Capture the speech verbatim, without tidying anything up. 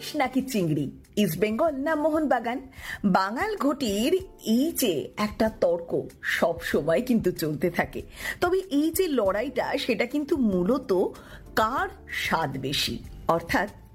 ইলিশ নাকি চিংড়ি, ইস্ট বেঙ্গল না মোহনবাগান, বাঙাল ঘটির এই যে একটা তর্ক সব সময় কিন্তু চলতে থাকে। তবে এই যে লড়াইটা, সেটা কিন্তু মূলত কার স্বাদ বেশি, অর্থাৎ